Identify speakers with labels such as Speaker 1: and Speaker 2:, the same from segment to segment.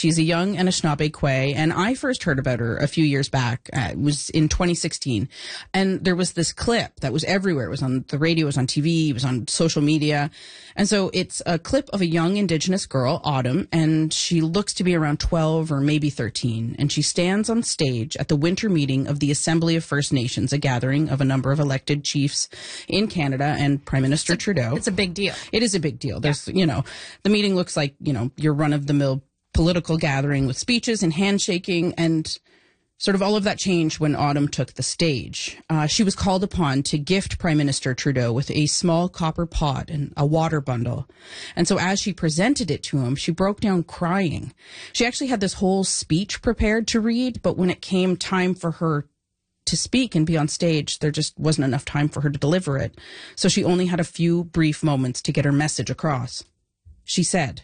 Speaker 1: She's a young Anishinaabe and I first heard about her a few years back. It was in 2016. And there was this clip that was everywhere. It was on the radio, it was on TV, it was on social media. And so it's a clip of a young Indigenous girl, Autumn, and she looks to be around 12 or maybe 13. And she stands on stage at the winter meeting of the Assembly of First Nations, a gathering of a number of elected chiefs in Canada and Prime Minister Trudeau.
Speaker 2: It's a big deal.
Speaker 1: It is a big deal. There's, the meeting looks like, your run-of-the-mill political gathering with speeches and handshaking, and sort of all of that changed when Autumn took the stage. She was called upon to gift Prime Minister Trudeau with a small copper pot and a water bundle. And so as she presented it to him, she broke down crying. She actually had this whole speech prepared to read, but when it came time for her to speak and be on stage, there just wasn't enough time for her to deliver it. So she only had a few brief moments to get her message across. She said,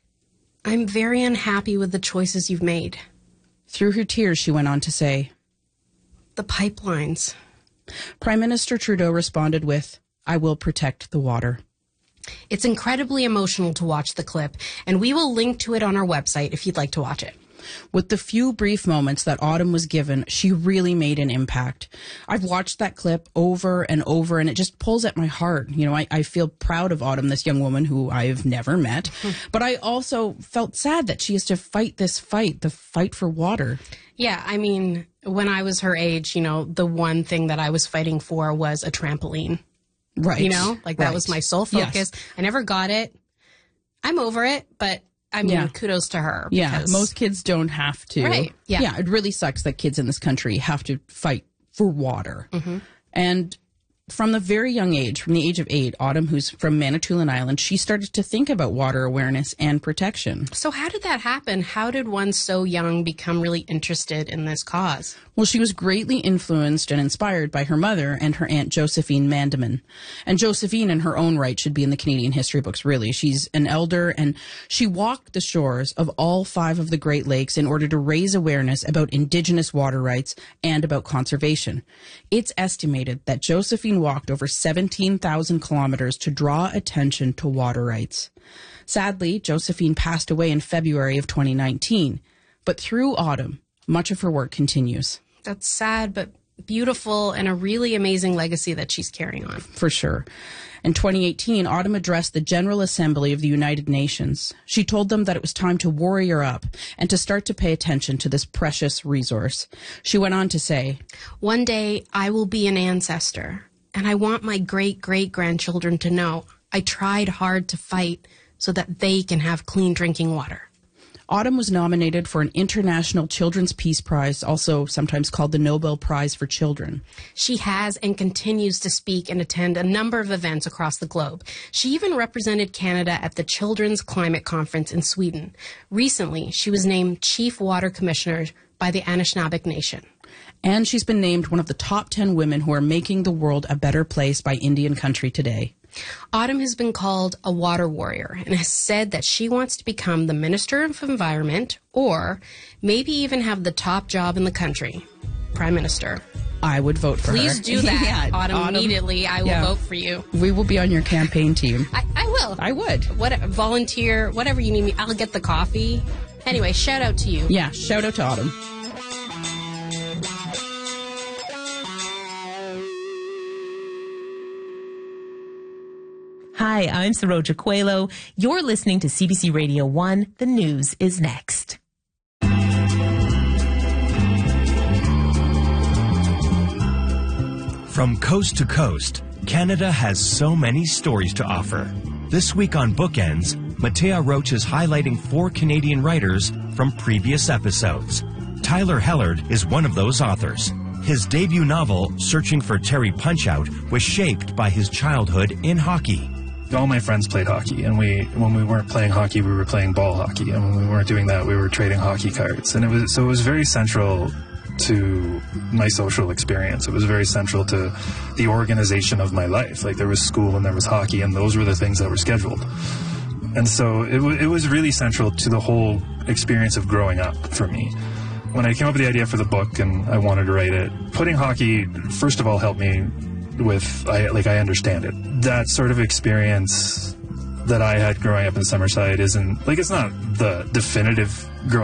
Speaker 2: "I'm very unhappy with the choices you've made."
Speaker 1: Through her tears, she went on to say,
Speaker 2: "The pipelines."
Speaker 1: Prime Minister Trudeau responded with, "I will protect the water."
Speaker 2: It's incredibly emotional to watch the clip, and we will link to it on our website if you'd like to watch it.
Speaker 1: With the few brief moments that Autumn was given, she really made an impact. I've watched that clip over and over, and it just pulls at my heart. I feel proud of Autumn, this young woman who I've never met, but I also felt sad that she has to fight this fight, the fight for water.
Speaker 2: Yeah, I mean, when I was her age, the one thing that I was fighting for was a trampoline.
Speaker 1: Right.
Speaker 2: That was my sole focus. Yes. I never got it. I'm over it, but kudos to her.
Speaker 1: Yeah, most kids don't have to.
Speaker 2: Right.
Speaker 1: Yeah, it really sucks that kids in this country have to fight for water. Mm-hmm. And from the very young age, from the age of 8, Autumn, who's from Manitoulin Island, she started to think about water awareness and protection.
Speaker 2: So how did that happen? How did one so young become really interested in this cause?
Speaker 1: Well, she was greatly influenced and inspired by her mother and her Aunt Josephine Mandeman. And Josephine, in her own right, should be in the Canadian history books, really. She's an elder, and she walked the shores of all 5 of the Great Lakes in order to raise awareness about Indigenous water rights and about conservation. It's estimated that Josephine walked over 17,000 kilometers to draw attention to water rights. Sadly, Josephine passed away in February of 2019, but through Autumn, much of her work continues.
Speaker 2: That's sad, but beautiful, and a really amazing legacy that she's carrying on.
Speaker 1: For sure. In 2018, Autumn addressed the General Assembly of the United Nations. She told them that it was time to warrior up and to start to pay attention to this precious resource. She went on to say,
Speaker 2: "One day I will be an ancestor, and I want my great-great-grandchildren to know I tried hard to fight so that they can have clean drinking water."
Speaker 1: Autumn was nominated for an International Children's Peace Prize, also sometimes called the Nobel Prize for Children.
Speaker 2: She has and continues to speak and attend a number of events across the globe. She even represented Canada at the Children's Climate Conference in Sweden. Recently, she was named Chief Water Commissioner by the Anishinaabe Nation.
Speaker 1: And she's been named one of the top 10 women who are making the world a better place by Indian Country Today.
Speaker 2: Autumn has been called a water warrior and has said that she wants to become the Minister of Environment or maybe even have the top job in the country, Prime Minister.
Speaker 1: I would vote for her.
Speaker 2: Please do that, Autumn, immediately. I will vote for you.
Speaker 1: We will be on your campaign team.
Speaker 2: I will.
Speaker 1: I would.
Speaker 2: Volunteer, whatever you need me. I'll get the coffee. Anyway, shout out to you.
Speaker 1: Yeah, shout out to Autumn.
Speaker 3: Hi, I'm Saroja Coelho. You're listening to CBC Radio 1. The news is next.
Speaker 4: From coast to coast, Canada has so many stories to offer. This week on Bookends, Matea Roach is highlighting 4 Canadian writers from previous episodes. Tyler Hellard is one of those authors. His debut novel, Searching for Terry Punchout, was shaped by his childhood in hockey.
Speaker 5: All my friends played hockey, and when we weren't playing hockey, we were playing ball hockey, and when we weren't doing that, we were trading hockey cards. And it was very central to my social experience. It was very central to the organization of my life. Like, there was school and there was hockey, and those were the things that were scheduled. And so it was really central to the whole experience of growing up for me. When I came up with the idea for the book and I wanted to write it, putting hockey, first of all, helped me with, I understand it. That sort of experience that I had growing up in Summerside isn't, like, it's not the definitive growing